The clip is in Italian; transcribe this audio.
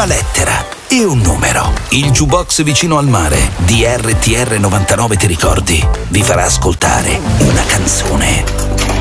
una lettera e un numero. Il jukebox vicino al mare di RTR 99, ti ricordi? Vi farà ascoltare una canzone.